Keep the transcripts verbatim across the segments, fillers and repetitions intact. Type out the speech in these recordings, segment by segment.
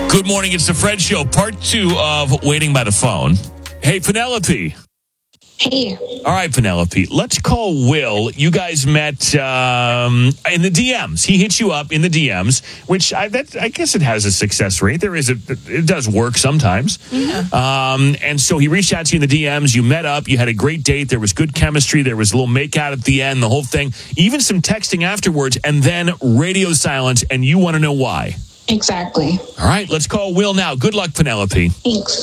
Good morning. It's the Fred Show, part two of Waiting by the Phone. Hey, Penelope. Hey. All right, Penelope. Let's call Will. You guys met um, in the D Ms. He hit you up in the D Ms, which I, that, I guess it has a success rate. There is a, it does work sometimes. Yeah. Um, and so he reached out to you in the D Ms. You met up. You had a great date. There was good chemistry. There was a little make out at the end, the whole thing. Even some texting afterwards, and then radio silence. And you want to know why? Exactly. All right, let's call Will now. Good luck, Penelope. Thanks.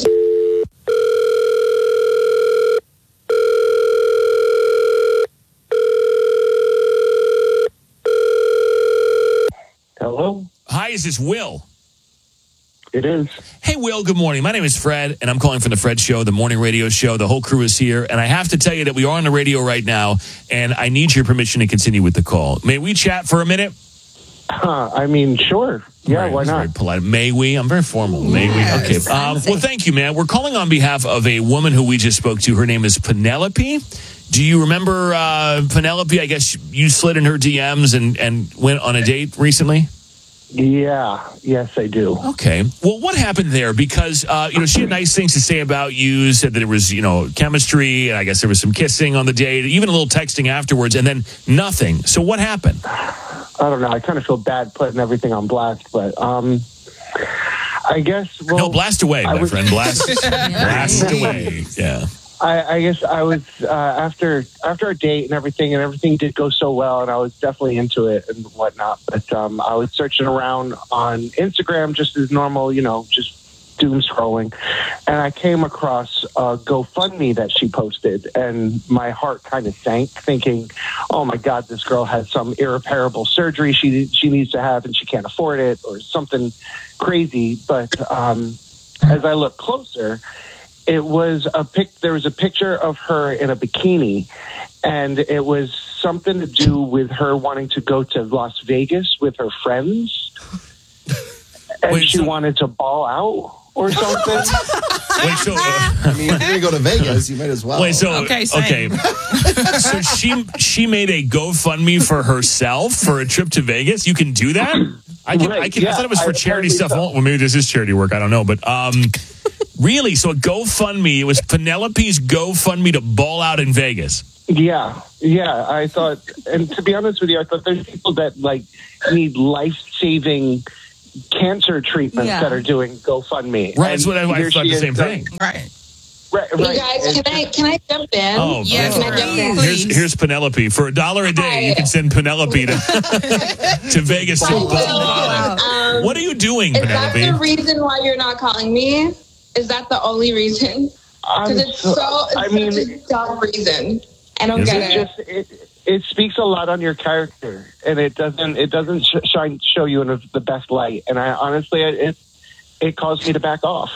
Hello? Hi, is this Will? It is. Hey, Will, good morning. My name is Fred, and I'm calling from the Fred Show, the morning radio show. The whole crew is here, and I have to tell you that we are on the radio right now, and I need your permission to continue with the call. May we chat for a minute? Huh, I mean, sure. Yeah, Right, why that's not? Very polite. May we? I'm very formal. May Yes, we? Okay. Um, well, thank you, man. We're calling on behalf of a woman who we just spoke to. Her name is Penelope. Do you remember uh, Penelope? I guess you slid in her D Ms and, and went on a date recently? Yeah, yes, I do. Okay. Well, what happened there? Because, uh, you know, she had nice things to say about you, said that there was, you know, chemistry, and I guess there was some kissing on the date, even a little texting afterwards, and then nothing. So what happened? I don't know. I kind of feel bad putting everything on blast, but um, I guess. Well, No, blast away, I my was- friend. Blast, blast away. Yeah. I, I guess I was uh, after after our date and everything, and everything did go so well, and I was definitely into it and whatnot. But um, I was searching around on Instagram just as normal, you know, just doom scrolling, and I came across a GoFundMe that she posted, and my heart kind of sank, thinking, "Oh my God, this girl has some irreparable surgery she she needs to have, and she can't afford it, or something crazy." But um, as I look closer, it was a pic. There was a picture of her in a bikini, and it was something to do with her wanting to go to Las Vegas with her friends, and Wait, she so- wanted to ball out or something. Wait, so, uh, I mean, if you're going to go to Vegas, you might as well. wait, so, Okay, okay. same. So she she made a GoFundMe for herself for a trip to Vegas? You can do that? I can, I, Right, can, I yeah, thought it was for I- charity apparently stuff. so. Well, maybe this is charity work. I don't know. But um, really, so a GoFundMe, it was Penelope's GoFundMe to ball out in Vegas. Yeah, yeah. I thought, and to be honest with you, I thought there's people that like need life saving cancer treatments Yeah. that are doing GoFundMe. Right, that's And what I, I here thought she the is same done- thing. Right. Right, You right. guys, It's can I can I jump in? Oh, Yes, oh, Can I jump in? Here's, please. here's Penelope. For a dollar a day, you can send Penelope to, to Vegas to Well, ball out. um, What are you doing, is that Penelope? the reason why you're not calling me? Is that the only reason? I'm Because it's so- so it's I mean, such a dumb reason. I don't Is get it? it. just it, it speaks a lot on your character, and it doesn't it doesn't sh- shine show you in the best light. And I honestly, it it caused me to back off.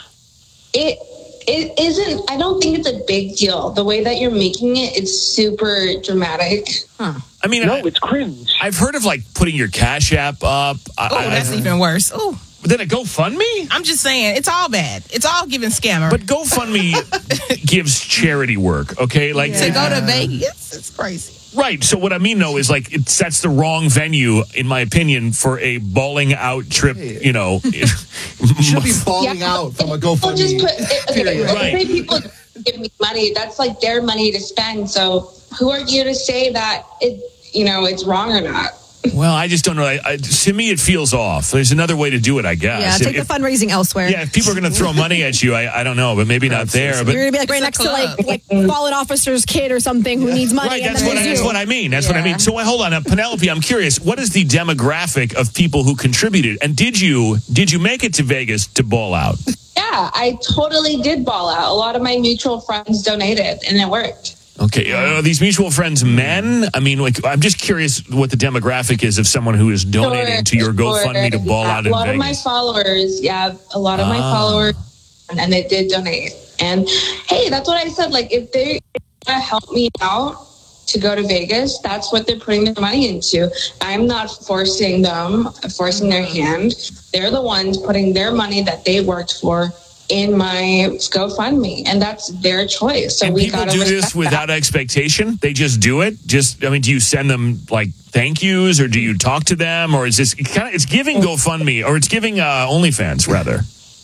It it isn't. I don't think it's a big deal. The way that you're making it, it's super dramatic. I mean, No, I, it's cringe. I've heard of like putting your Cash App up. I, Oh, I- that's even worse. Oh, Then a GoFundMe? I'm just saying, it's all bad. It's all giving scammer. But GoFundMe gives charity work, okay? Like, to go to Vegas, it's crazy. right. So what I mean, though, is like it sets the wrong venue, in my opinion, for a balling out trip. You know, You should be balling Yeah, out from a People GoFundMe. just put okay, period. let's Right. say people give me money. That's like their money to spend. So who are you to say that it you know it's wrong or not? well, I just don't know. I, I, to me, it feels off. There's another way to do it, I guess. Yeah, take If- the fundraising elsewhere. yeah, if people are going to throw money at you, I, I don't know, but maybe not there. But You're gonna be like right It's next a to like club. like fallen officer's kid or something who needs money. right, and that's then what, I, there's that's you. what I mean. That's what I Yeah. mean. So uh, hold on, now, Penelope. I'm curious. What is the demographic of people who contributed? And did you did you make it to Vegas to ball out? Yeah, I totally did ball out. A lot of my mutual friends donated, and it worked. Okay, are these mutual friends men? I mean, like, I'm just curious what the demographic is of someone who is donating to your Sure, GoFundMe to ball yeah. out in A lot of my Vegas. followers, yeah, a lot of my Ah. followers, and they did donate. And hey, that's what I said. Like, if they want to help me out to go to Vegas, that's what they're putting their money into. I'm not forcing them, forcing their hand. They're the ones putting their money that they worked for in my GoFundMe, and that's their choice. So And we people gotta do this respect without that. expectation? They just do it? Just, I mean, do you send them, like, thank yous, or do you talk to them? Or is this kind of, it's giving GoFundMe, or it's giving uh, OnlyFans, rather?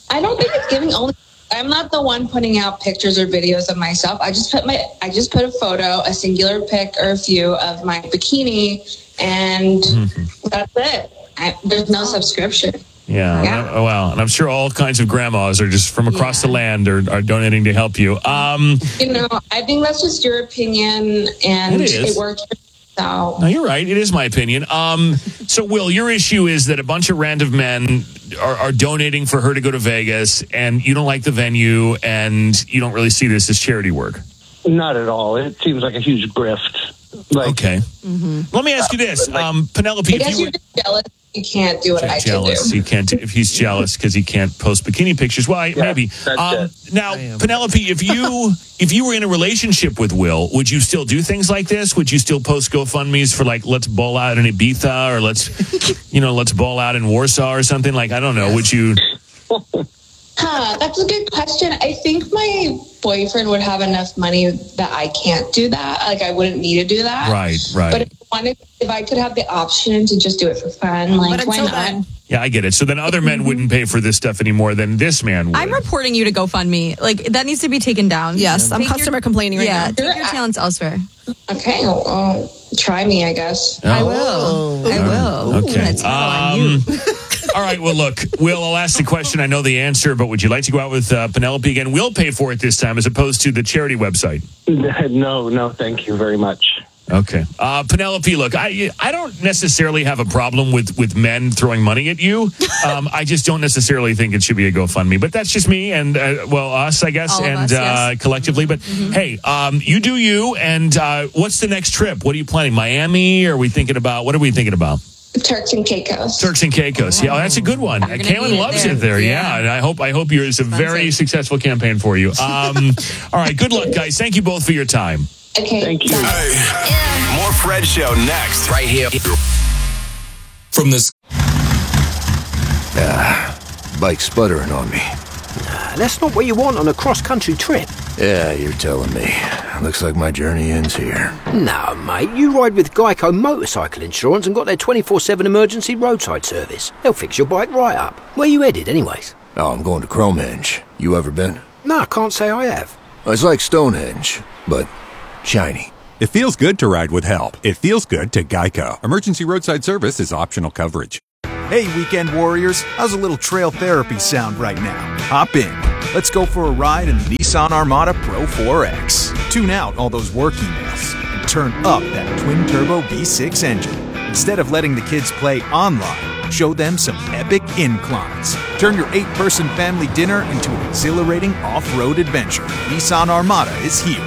I don't think it's giving only. I'm not the one putting out pictures or videos of myself. I just put my, I just put a photo, a singular pic or a few of my bikini, and mm-hmm. that's it. I, there's no subscription. Yeah. yeah. Oh, wow. And I'm sure all kinds of grandmas are just from across yeah. the land are, are donating to help you. Um, you know, I think that's just your opinion, and it, it works. So. No, you're right. It is my opinion. Um, so, Will, your issue is that a bunch of random men are, are donating for her to go to Vegas, and you don't like the venue, and you don't really see this as charity work. Not at all. It seems like a huge grift. Like, okay. Mm-hmm. Let me ask you this, um, Penelope. I guess if you you're just jealous. You can't do what I jealous. can do. He can't. If he's jealous because he can't post bikini pictures, well, yeah, maybe. Um, now, Penelope, if you if you were in a relationship with Will, would you still do things like this? Would you still post GoFundMe's for like let's ball out in Ibiza or let's you know let's ball out in Warsaw or something like I don't know. Would you? Huh, that's a good question. I think my boyfriend would have enough money that I can't do that. Like I wouldn't need to do that. Right, right. But if I, wanted, if I could have the option to just do it for fun, like why not? Then. Yeah, I get it. So then other men wouldn't pay for this stuff anymore than this man would. I'm reporting you to GoFundMe. Like that needs to be taken down. Yes, I'm take customer your, complaining right yeah, now. take your talents elsewhere. Okay, well, well, try me, I guess. Oh. I will. I will. Okay. Ooh, um, all right. Well, look, Will, I'll ask the question. I know the answer, but would you like to go out with uh, Penelope again? We'll pay for it this time as opposed to the charity website. No, no, thank you very much. Okay. Uh, Penelope, look, I I don't necessarily have a problem with, with men throwing money at you. Um, I just don't necessarily think it should be a GoFundMe. But that's just me and, uh, well, us, I guess, All of and us, uh, yes. collectively. But, mm-hmm. hey, um, you do you. And uh, what's the next trip? What are you planning? Miami? Or are we thinking about, what are we thinking about? Turks and Caicos. Turks and Caicos. Yeah, oh, that's a good one. Kaylin loves it there. it there. Yeah. yeah. And I hope I hope yours is a very successful campaign for you. Um, all right. Good luck, guys. Thank you both for your time. Okay. Thank you. Hey. More Fred Show next. Right here. From this. Ah, bike sputtering on me. Nah, that's not what you want on a cross-country trip. Yeah, you're telling me. Looks like my journey ends here. No, mate, you ride with Geico Motorcycle Insurance and got their twenty-four seven emergency roadside service. They'll fix your bike right up. Where you headed, anyways? Oh, I'm going to Cromhenge. You ever been? No, I can't say I have. It's like Stonehenge, but shiny. It feels good to ride with help. It feels good to Geico. Emergency roadside service is optional coverage. Hey, weekend warriors. How's a little trail therapy sound right now? Hop in. Let's go for a ride in the Nissan Armada Pro four X. Tune out all those work emails and turn up that twin-turbo V six engine. Instead of letting the kids play online, show them some epic inclines. Turn your eight-person family dinner into an exhilarating off-road adventure. Nissan Armada is here.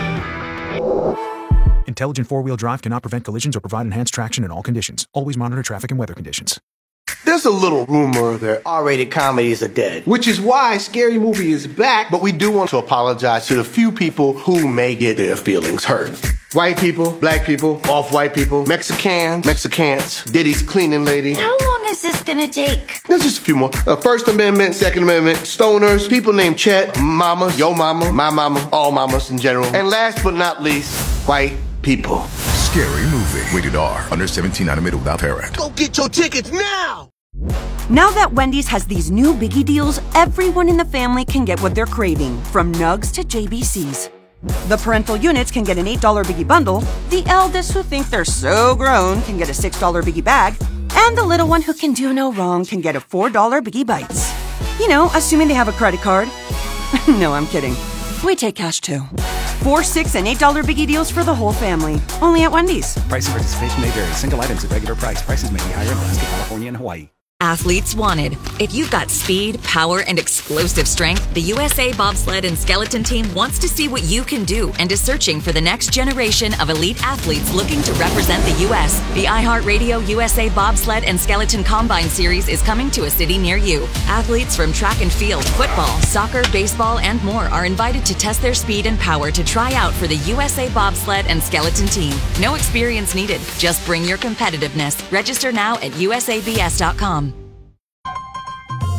Intelligent four-wheel drive cannot prevent collisions or provide enhanced traction in all conditions. Always monitor traffic and weather conditions. There's a little rumor that R-rated comedies are dead, which is why Scary Movie is back, but we do want to apologize to the few people who may get their feelings hurt. White people, black people, off-white people, Mexicans, Mexicans, Diddy's cleaning lady. How long is this gonna take? There's just a few more. Uh, First Amendment, Second Amendment, stoners, people named Chet, mama, yo mama, my mama, all mamas in general. And last but not least, white people. Scary Movie. Rated R. Under seventeen, animated without parent. Go get your tickets now! Now that Wendy's has these new biggie deals, everyone in the family can get what they're craving, from nugs to J B Cs. The parental units can get an eight dollar biggie bundle, the eldest who think they're so grown can get a six dollar biggie bag, and the little one who can do no wrong can get a four dollar biggie bites. You know, assuming they have a credit card. No, I'm kidding. We take cash too. Four, six, and eight dollar biggie deals for the whole family. Only at Wendy's. Price and participation may vary. Single items at regular price. Prices may be higher in Alaska, California, and Hawaii. Athletes wanted. If you've got speed, power, and explosive strength, the U S A Bobsled and Skeleton Team wants to see what you can do and is searching for the next generation of elite athletes looking to represent the U S The iHeartRadio U S A Bobsled and Skeleton Combine Series is coming to a city near you. Athletes from track and field, football, soccer, baseball, and more are invited to test their speed and power to try out for the U S A Bobsled and Skeleton Team. No experience needed. Just bring your competitiveness. Register now at U S A B S dot com.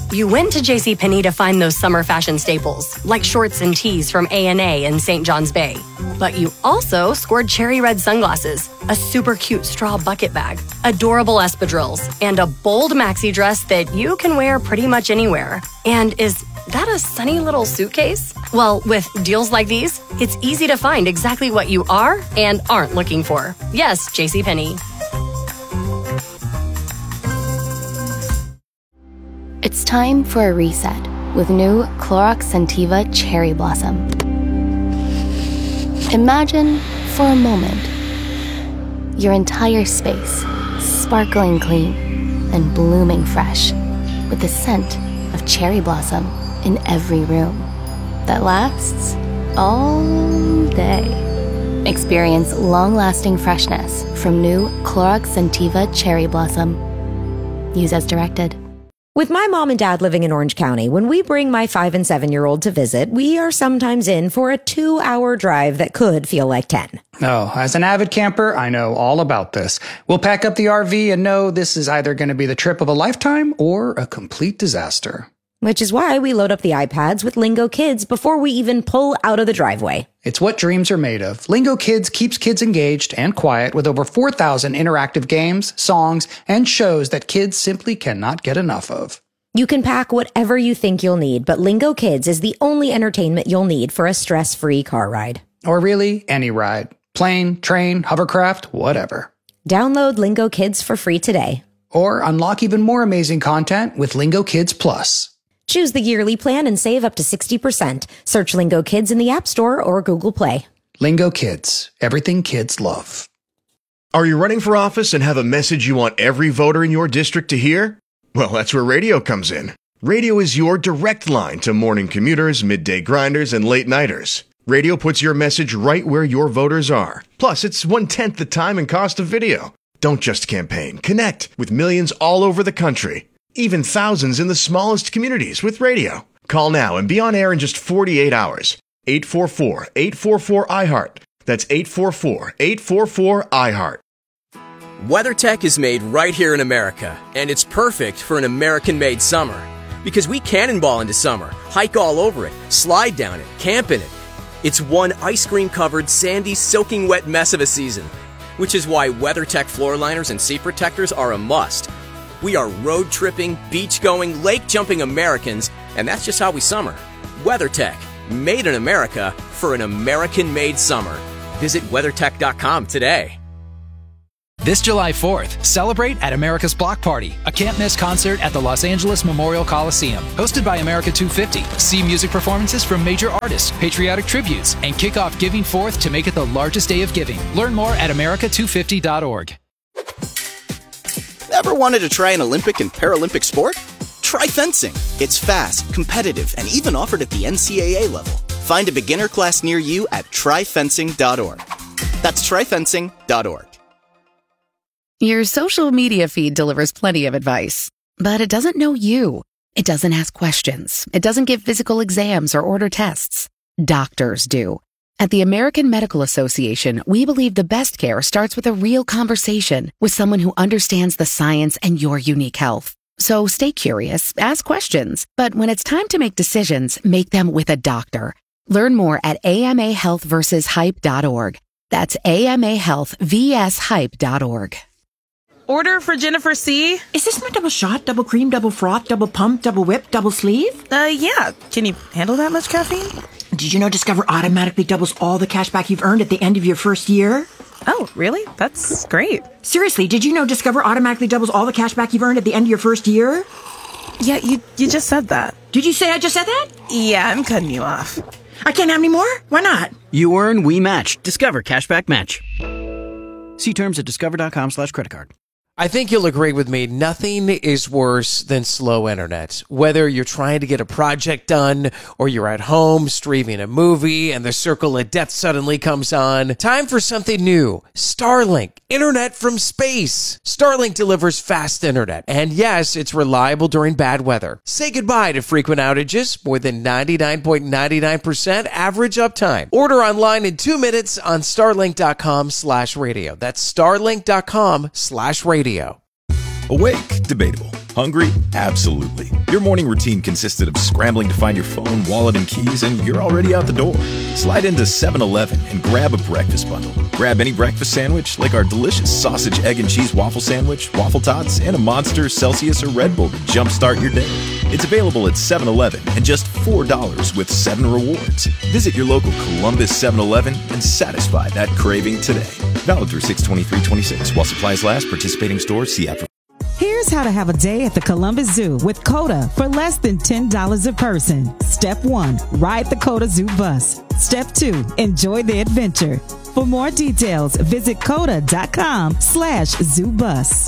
You went to JCPenney to find those summer fashion staples, like shorts and tees from A and A in Saint John's Bay. But you also scored cherry red sunglasses, a super cute straw bucket bag, adorable espadrilles, and a bold maxi dress that you can wear pretty much anywhere. And is that a sunny little suitcase? Well, with deals like these, it's easy to find exactly what you are and aren't looking for. Yes, JCPenney. It's time for a reset with new Clorox Scentiva Cherry Blossom. Imagine, for a moment, your entire space sparkling clean and blooming fresh with the scent of cherry blossom in every room that lasts all day. Experience long-lasting freshness from new Clorox Scentiva Cherry Blossom. Use as directed. With my mom and dad living in Orange County, when we bring my five and seven year old to visit, we are sometimes in for a two hour drive that could feel like ten. Oh, as an avid camper, I know all about this. We'll pack up the R V and know this is either going to be the trip of a lifetime or a complete disaster. Which is why we load up the iPads with Lingo Kids before we even pull out of the driveway. It's what dreams are made of. Lingo Kids keeps kids engaged and quiet with over four thousand interactive games, songs, and shows that kids simply cannot get enough of. You can pack whatever you think you'll need, but Lingo Kids is the only entertainment you'll need for a stress-free car ride. Or really, any ride. Plane, train, hovercraft, whatever. Download Lingo Kids for free today. Or unlock even more amazing content with Lingo Kids Plus. Choose the yearly plan and save up to sixty percent. Search Lingo Kids in the App Store or Google Play. Lingo Kids. Everything kids love. Are you running for office and have a message you want every voter in your district to hear? Well, that's where radio comes in. Radio is your direct line to morning commuters, midday grinders, and late-nighters. Radio puts your message right where your voters are. Plus, it's one-tenth the time and cost of video. Don't just campaign. Connect with millions all over the country. Even thousands in the smallest communities with radio. Call now and be on air in just forty-eight hours. eight four four, eight four four, I heart. That's eight four four, eight four four, I heart. WeatherTech is made right here in America, and it's perfect for an American-made summer. Because we cannonball into summer, hike all over it, slide down it, camp in it. It's one ice cream-covered, sandy, soaking wet mess of a season. Which is why WeatherTech floor liners and seat protectors are a must. We are road-tripping, beach-going, lake-jumping Americans, and that's just how we summer. WeatherTech, made in America for an American-made summer. Visit WeatherTech dot com today. This July fourth, celebrate at America's Block Party, a can't-miss concert at the Los Angeles Memorial Coliseum. Hosted by America two fifty. See music performances from major artists, patriotic tributes, and kick off Giving Fourth to make it the largest day of giving. Learn more at America two fifty dot org. Ever wanted to try an Olympic and Paralympic sport? Try fencing. It's fast, competitive, and even offered at the N C double A level. Find a beginner class near you at try fencing dot org. That's try fencing dot org. Your social media feed delivers plenty of advice, but it doesn't know you. It doesn't ask questions. It doesn't give physical exams or order tests. Doctors do. At the American Medical Association, we believe the best care starts with a real conversation with someone who understands the science and your unique health. So stay curious, ask questions, but when it's time to make decisions, make them with a doctor. Learn more at A M A health versus hype dot org. That's A M A health versus hype dot org. Order for Jennifer C. Is this my double shot, double cream, double froth, double pump, double whip, double sleeve? Uh, yeah. Can you handle that much caffeine? Did you know Discover automatically doubles all the cash back you've earned at the end of your first year? Oh, really? That's great. Seriously, did you know Discover automatically doubles all the cash back you've earned at the end of your first year? Yeah, you you just said that. Did you say I just said that? Yeah, I'm cutting you off. I can't have any more? Why not? You earn, we match. Discover Cashback Match. See terms at discover dot com slash credit card. I think you'll agree with me. Nothing is worse than slow internet. Whether you're trying to get a project done or you're at home streaming a movie and the circle of death suddenly comes on. Time for something new. Starlink. Internet from space. Starlink delivers fast internet. And yes, it's reliable during bad weather. Say goodbye to frequent outages. More than ninety-nine point nine nine percent average uptime. Order online in two minutes on starlink dot com slash radio. That's starlink dot com slash radio. Awake, debatable. Hungry? Absolutely. Your morning routine consisted of scrambling to find your phone, wallet, and keys, and you're already out the door. Slide into seven eleven and grab a breakfast bundle. Grab any breakfast sandwich, like our delicious sausage, egg, and cheese waffle sandwich, waffle tots, and a Monster, Celsius, or Red Bull to jumpstart your day. It's available at seven eleven and just four dollars with seven rewards. Visit your local Columbus seven eleven and satisfy that craving today. Valid through six twenty-three twenty-six. While supplies last, participating stores, see app for... Here's how to have a day at the Columbus Zoo with COTA for less than ten dollars a person. Step one, ride the COTA Zoo bus. Step two, enjoy the adventure. For more details, visit coda.com slash zoo bus.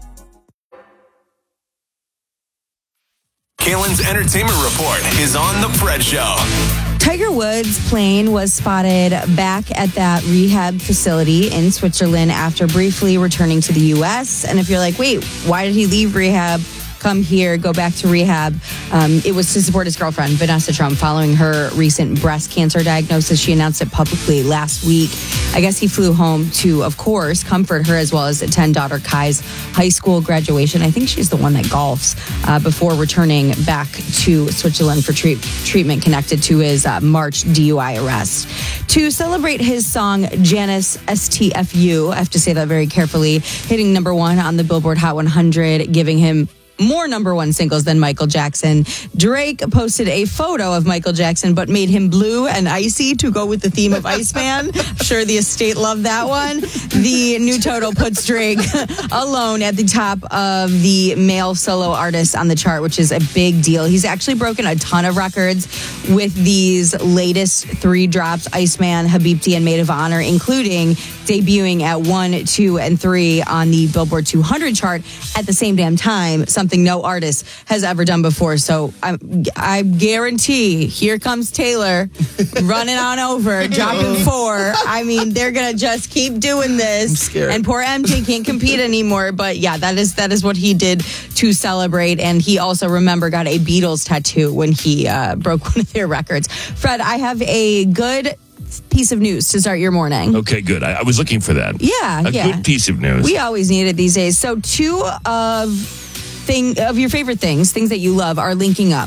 Kalen's Entertainment Report is on The Fred Show. Tiger Woods' plane was spotted back at that rehab facility in Switzerland after briefly returning to the U S. And if you're like, wait, why did he leave rehab? Come here, go back to rehab. Um, it was to support his girlfriend, Vanessa Trump, following her recent breast cancer diagnosis. She announced it publicly last week. I guess he flew home to, of course, comfort her as well as attend daughter Kai's high school graduation. I think she's the one that golfs uh, before returning back to Switzerland for treat- treatment connected to his uh, March D U I arrest. To celebrate his song, Janice S T F U, I have to say that very carefully, hitting number one on the Billboard Hot one hundred, giving him more number one singles than Michael Jackson. Drake posted a photo of Michael Jackson, but made him blue and icy to go with the theme of Iceman. I'm sure the estate loved that one. The new total puts Drake alone at the top of the male solo artists on the chart, which is a big deal. He's actually broken a ton of records with these latest three drops, Iceman, Habibti, and Maid of Honor, including debuting at one, two, and three on the Billboard two hundred chart at the same damn time, something no artist has ever done before. So I, I guarantee here comes Taylor running on over, dropping four. I mean, they're going to just keep doing this. And poor M J can't compete anymore. But yeah, that is that is what he did to celebrate. And he also, remember, got a Beatles tattoo when he uh, broke one of their records. Fred, I have a good piece of news to start your morning. Okay, good. I, I was looking for that. Yeah, a yeah. good piece of news. We always need it these days. So two of thing of your favorite things, things that you love, are linking up.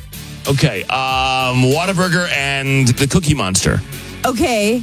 Okay, um, Whataburger and the Cookie Monster. Okay.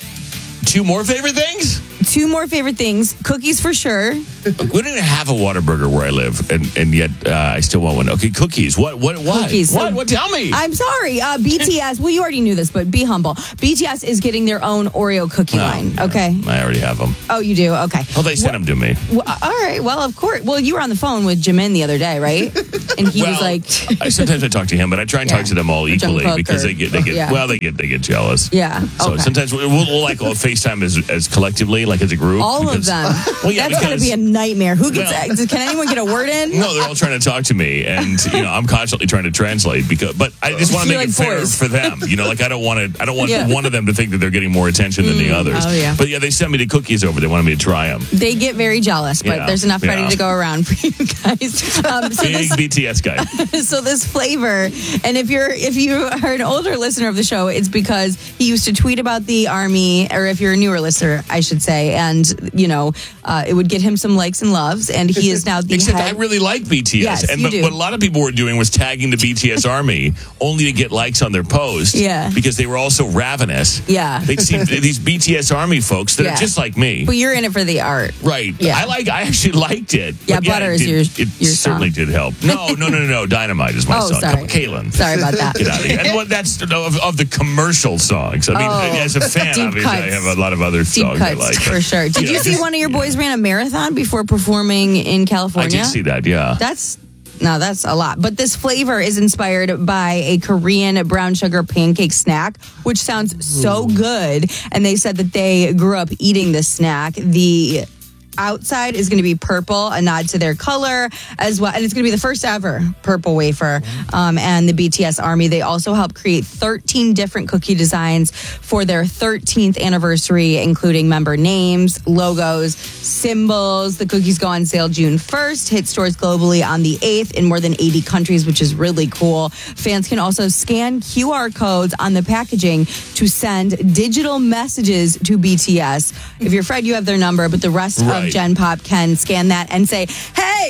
Two more favorite things? Two more favorite things. Cookies for sure. We don't have a Whataburger where I live, and, and yet uh, I still want one. Okay, cookies. What? What? Why? Cookies. What? What? Tell me. I'm sorry. Uh, B T S. Well, you already knew this, but be humble. B T S is getting their own Oreo cookie Oh, line. yeah. Okay. I already have them. Oh, you do? Okay. Oh, they sent them to me. Well, all right. Well, of course. Well, you were on the phone with Jimin the other day, right? And he well, was like, I sometimes I talk to him, but I try and Yeah. talk to them all equally Jungkook because or- they get they get yeah. well they get they get jealous. Yeah. So Okay. sometimes we'll, we'll like we'll FaceTime as as collectively, like as a group. all because, of them. Well, yeah, That's got to because- be a nightmare. Who gets Well- that? Can anyone get a word in? No, they're all trying to talk to me, and you know I'm constantly trying to translate because. But I just want to You're make it like fair boys. for them. You know, like I don't want to. I don't want Yeah. one of them to think that they're getting more attention than the Mm, others. oh, yeah. But yeah, they sent me the cookies over. They wanted me to try them. They get very jealous, but Yeah, there's enough ready yeah. to go around for you guys. Um, so, Big this, B T S guy. so this flavor, and if you're if you are an older listener of the show, it's because he used to tweet about the army, or if you're a newer listener, I should say, and you know, uh, it would get him some likes and loves, and he is now the Except head. I really like B T S. Yes, and you but do. what a lot of people were doing was tagging the B T S army only to get likes on their post. Yeah. Because they were also ravenous. Yeah. They'd seen these B T S army folks that Yeah. are just like me. But you're in it for the art. Right. Yeah. I like I actually liked it. Yeah, But Butter it is did- your- It your certainly song. did help. No, no, no, no, no. Dynamite is my Oh, song. sorry. Kaylin. Sorry about that. Get out of here. And what that's of, of the commercial songs. I mean, Oh, as a fan, deep obviously, I cuts. have a lot of other Deep songs I cuts, like. for but, sure. Did know, you see just- one of your boys ran a marathon before performing in I California? did see that, yeah. That's no, that's a lot. But this flavor is inspired by a Korean brown sugar pancake snack, which sounds so good. And they said that they grew up eating this snack. The outside is going to be purple, a nod to their color as well. And it's going to be the first ever purple wafer. Um, and the B T S Army, they also helped create thirteen different cookie designs for their thirteenth anniversary, including member names, logos, symbols. The cookies go on sale June first, hit stores globally on the eighth in more than eighty countries, which is really cool. Fans can also scan Q R codes on the packaging to send digital messages to B T S. If you're Fred, you have their number, but the rest Right. of Gen Pop can scan that and say, hey,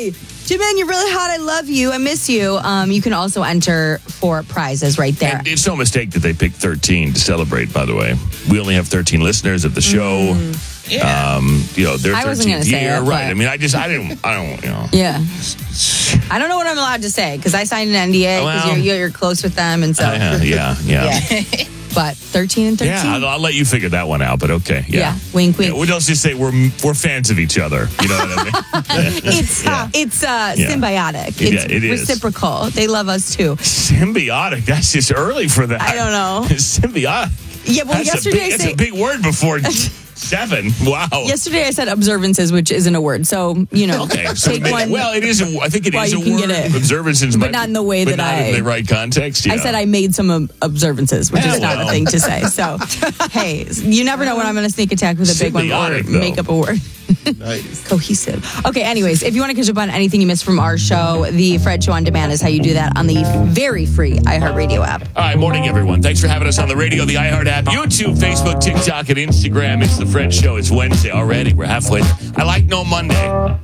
Jimin, you're really hot. I love you. I miss you. Um, you can also enter for prizes right there. And it's no mistake that they picked thirteen to celebrate, by the way. We only have thirteen listeners of the show. Mm. Yeah. Um, you know, they're I wasn't gonna thirteenth say year. it, Right. but- I mean, I just, I didn't, I don't, you know. Yeah. I don't know what I'm allowed to say because I signed an N D A because Well- you're, you're close with them. And so. Uh, yeah, yeah. Yeah. But thirteen and thirteen. Yeah, I'll, I'll let you figure that one out, but okay. Yeah. Yeah, wink, wink. Yeah, we'll just say we're we're fans of each other. You know what I mean? It's Yeah. it's uh, Yeah. symbiotic. Yeah, It's it is. reciprocal. They love us too. Symbiotic. That's just early for that. I don't know. Symbiotic. Yeah, well, that's yesterday a big, I that's say- a big word before seven. Wow. Yesterday I said observances, which isn't a word. So you know, Okay, so take maybe- one. well, it is. A, I think it Well, is you a can word. get it. Observances, But might not be- in the way but that not I- in the right context. I Yeah. said I made some um, observances, which Yeah, is not well. a thing to say. So, hey, you never know when I'm going to sneak attack with a big one or Symbiotic, though. make up a word. Nice. Cohesive. Okay, anyways, if you want to catch up on anything you missed from our show, the Fred Show on Demand is how you do that on the very free iHeartRadio app. All right, morning, everyone. Thanks for having us on the radio, the iHeart app, YouTube, Facebook, TikTok, and Instagram. It's the Fred Show. It's Wednesday already. We're halfway there. I like No Monday.